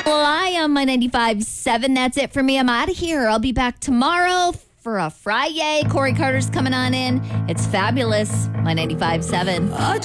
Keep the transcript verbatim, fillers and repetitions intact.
Fly on my ninety-five point seven. That's it for me. I'm out of here. I'll be back tomorrow for a Friday. Corey Carter's coming on in. It's fabulous. My ninety-five point seven.